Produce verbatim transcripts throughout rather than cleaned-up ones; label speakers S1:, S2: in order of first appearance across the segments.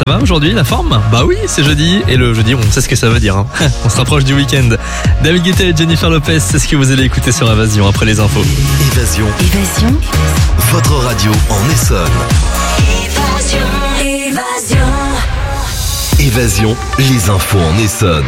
S1: Ça va aujourd'hui, la forme? Bah oui, c'est jeudi, et le jeudi, on sait ce que ça veut dire. Hein. On se rapproche du week-end. David Guetta et Jennifer Lopez, c'est ce que vous allez écouter sur Évasion après les infos.
S2: Évasion.
S3: Évasion.
S2: Votre radio en Essonne.
S3: Évasion. Évasion.
S2: Évasion, les infos en Essonne.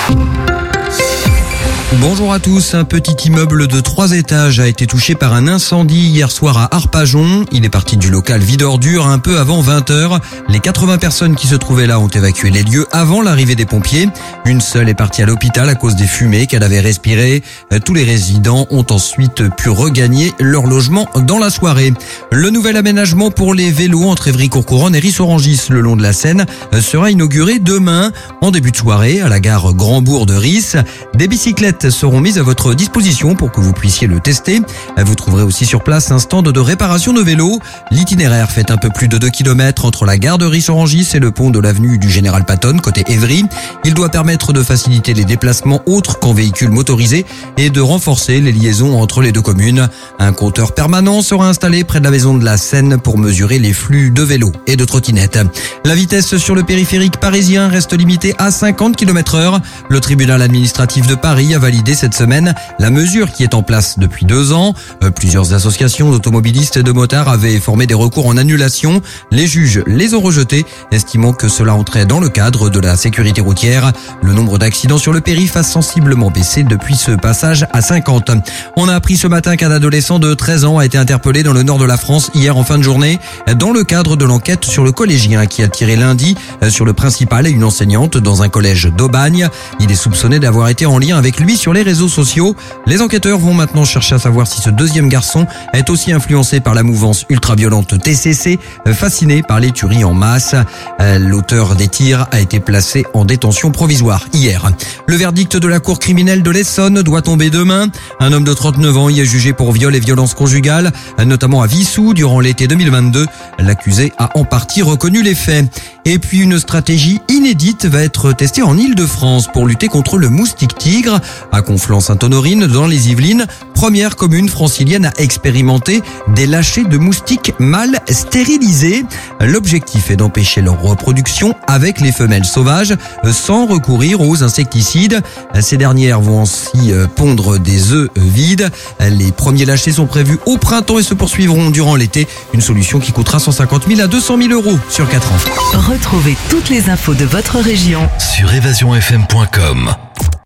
S4: Bonjour à tous, un petit immeuble de trois étages a été touché par un incendie hier soir à Arpajon. Il est parti du local vide ordures un peu avant vingt heures. Les quatre-vingts personnes qui se trouvaient là ont évacué les lieux avant l'arrivée des pompiers. Une seule est partie à l'hôpital à cause des fumées qu'elle avait respirées. Tous les résidents ont ensuite pu regagner leur logement dans la soirée. Le nouvel aménagement pour les vélos entre Évry-Courcouronnes et Ris-Orangis le long de la Seine sera inauguré demain en début de soirée à la gare Grand-Bourg de Ris. Des bicyclettes seront mises à votre disposition pour que vous puissiez le tester. Vous trouverez aussi sur place un stand de réparation de vélos. L'itinéraire fait un peu plus de deux kilomètres entre la gare de Ris-Orangis et le pont de l'avenue du Général Patton côté Évry. Il doit permettre de faciliter les déplacements autres qu'en véhicules motorisés et de renforcer les liaisons entre les deux communes. Un compteur permanent sera installé près de la maison de la Seine pour mesurer les flux de vélos et de trottinettes. La vitesse sur le périphérique parisien reste limitée à cinquante kilomètres heure. Le tribunal administratif de Paris a validé cette semaine la mesure qui est en place depuis deux ans. Euh, plusieurs associations d'automobilistes et de motards avaient formé des recours en annulation. Les juges les ont rejetés, estimant que cela entrait dans le cadre de la sécurité routière. Le nombre d'accidents sur le périph' a sensiblement baissé depuis ce passage à cinquante. On a appris ce matin qu'un adolescent de treize ans a été interpellé dans le nord de la France hier en fin de journée dans le cadre de l'enquête sur le collégien qui a tiré lundi sur le principal et une enseignante dans un collège d'Aubagne. Il est soupçonné d'avoir été en lien avec lui sur les réseaux sociaux. Les enquêteurs vont maintenant chercher à savoir si ce deuxième garçon est aussi influencé par la mouvance ultra-violente T C C, fasciné par les tueries en masse. L'auteur des tirs a été placé en détention provisoire hier. Le verdict de la cour criminelle de l'Essonne doit tomber demain. Un homme de trente-neuf ans y est jugé pour viol et violence conjugale, notamment à Vissou durant l'été deux mille vingt-deux. L'accusé a en partie reconnu les faits. Et puis une stratégie inédite va être testée en Île-de-France pour lutter contre le moustique tigre. À Conflans-Sainte-Honorine, dans les Yvelines, première commune francilienne à expérimenter des lâchers de moustiques mâles stérilisés. L'objectif est d'empêcher leur reproduction avec les femelles sauvages sans recourir aux insecticides. Ces dernières vont ainsi pondre des œufs vides. Les premiers lâchers sont prévus au printemps et se poursuivront durant l'été. Une solution qui coûtera cent cinquante mille à deux cent mille euros sur quatre ans.
S3: Retrouvez toutes les infos de votre région
S2: Sur évasion f m point com.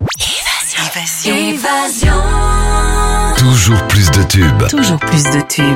S3: Évasion. Évasion.
S2: Toujours plus de tubes.
S3: Toujours plus de tubes.